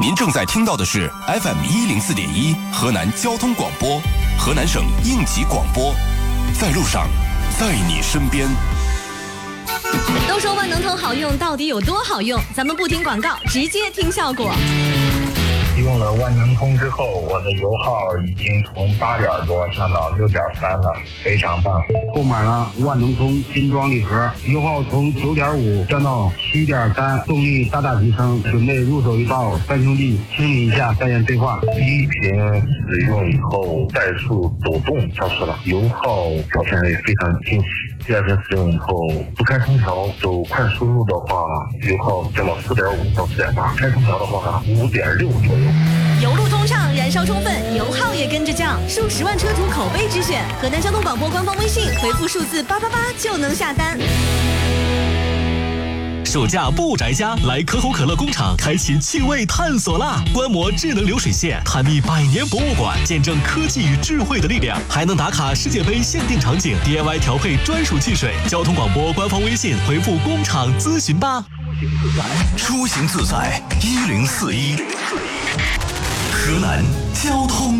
您正在听到的是 FM104.1河南交通广播，河南省应急广播，在路上，在你身边。 都说万能通好用，到底有多好用？咱们不听广告，直接听效果。 用了万能通之后，我的油耗已经从8点多降到6.3了，非常棒。 购买了万能通精装礼盒，油耗从9.5降到7.3，动力大大提升。准备入手一包，三兄弟清理一下，再言对话。 第一瓶使用以后，怠速抖动消失了，油耗表现得非常惊喜。第二瓶使用以后，不开空调走快速路的话，油耗降到4.5到4.8，开空调的话5.6左右。 油路通畅，燃烧充分，油耗也跟着降，数10万车主口碑之选。河南交通广播官方微信回复数字888就能下单。 暑假不宅家，来可口可乐工厂开启趣味探索啦！观摩智能流水线，探秘100年博物馆，见证科技与智慧的力量，还能打卡世界杯限定场景， DIY 调配专属汽水。交通广播官方微信回复工厂咨询吧。 出行自在，1041，河南交通